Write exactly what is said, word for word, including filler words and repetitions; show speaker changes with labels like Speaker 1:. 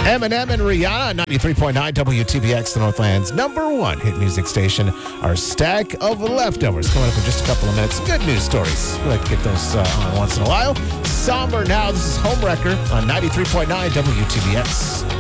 Speaker 1: Eminem and Rihanna, ninety-three point nine W T B X, the Northland's number one hit music station. Our stack of leftovers coming up in just a couple of minutes. Some good news stories. We like to get those uh, on once in a while. Somber now. This is Homewrecker on ninety-three point nine W T B X.